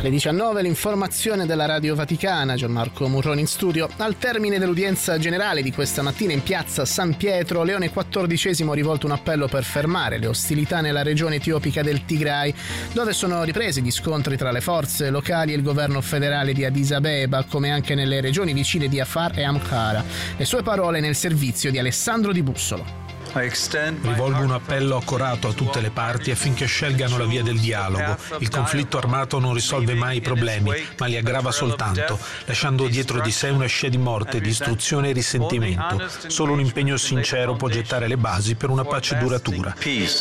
Alle 19 l'informazione della Radio Vaticana, Gianmarco Murroni in studio. Al termine dell'udienza generale di questa mattina in piazza San Pietro, Leone XIV ha rivolto un appello per fermare le ostilità nella regione etiopica del Tigray, dove sono ripresi gli scontri tra le forze locali e il governo federale di Addis Abeba, come anche nelle regioni vicine di Afar e Amhara. Le sue parole nel servizio di Alessandro Di Bussolo. Rivolgo un appello accorato a tutte le parti affinché scelgano la via del dialogo. Il conflitto armato non risolve mai i problemi, ma li aggrava soltanto, lasciando dietro di sé una scia di morte, distruzione e risentimento. Solo un impegno sincero può gettare le basi per una pace duratura.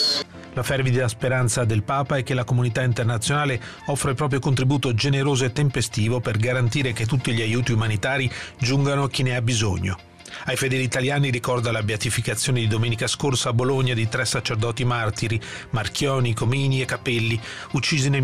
La fervida speranza del Papa è che la comunità internazionale offra il proprio contributo generoso e tempestivo per garantire che tutti gli aiuti umanitari giungano a chi ne ha bisogno. Ai fedeli italiani ricorda la beatificazione di domenica scorsa a Bologna di 3 sacerdoti martiri, Marchioni, Comini e Capelli, uccisi nel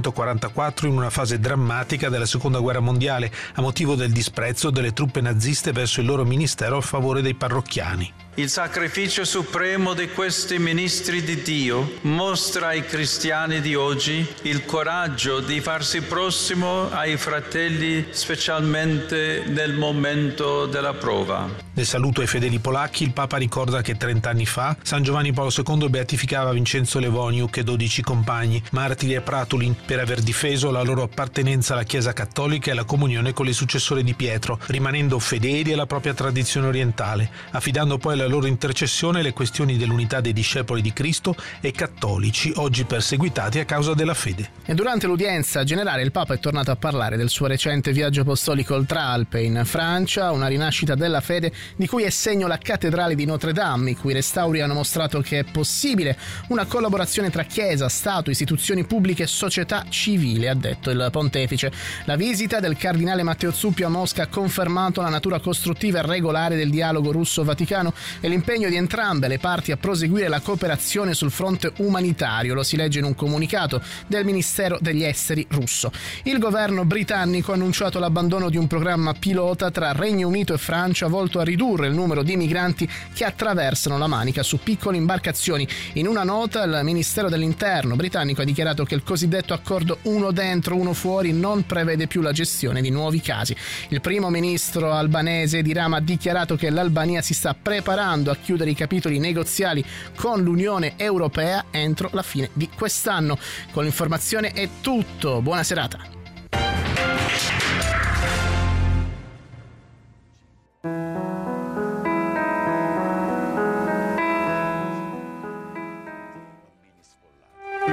1944 in una fase drammatica della Seconda Guerra Mondiale a motivo del disprezzo delle truppe naziste verso il loro ministero a favore dei parrocchiani. Il sacrificio supremo di questi ministri di Dio mostra ai cristiani di oggi il coraggio di farsi prossimo ai fratelli, specialmente nel momento della prova. Nel saluto ai fedeli polacchi, il Papa ricorda che 30 anni fa San Giovanni Paolo II beatificava Vincenzo Levoniuk e 12 compagni, martiri e pratuli, per aver difeso la loro appartenenza alla Chiesa cattolica e la comunione con il successore di Pietro, rimanendo fedeli alla propria tradizione orientale, affidando poi alla loro intercessione le questioni dell'unità dei discepoli di Cristo e cattolici, oggi perseguitati a causa della fede. E durante l'udienza generale il Papa è tornato a parlare del suo recente viaggio apostolico oltre Alpe in Francia, una rinascita della fede di cui è segno la cattedrale di Notre Dame, i cui restauri hanno mostrato che è possibile una collaborazione tra Chiesa, Stato, istituzioni pubbliche e società civile, ha detto il pontefice. La visita del cardinale Matteo Zuppi a Mosca ha confermato la natura costruttiva e regolare del dialogo russo-vaticano e l'impegno di entrambe le parti a proseguire la cooperazione sul fronte umanitario, lo si legge in un comunicato del Ministero degli Esteri russo. Il governo britannico ha annunciato l'abbandono di un programma pilota tra Regno Unito e Francia volto a ridurre il numero di migranti che attraversano la Manica su piccole imbarcazioni. In una nota il Ministero dell'Interno britannico ha dichiarato che il cosiddetto accordo uno dentro, uno fuori non prevede più la gestione di nuovi casi. Il primo ministro albanese Edi Rama ha dichiarato che l'Albania si sta preparando a chiudere i capitoli negoziali con l'Unione Europea entro la fine di quest'anno. Con l'informazione è tutto, buona serata.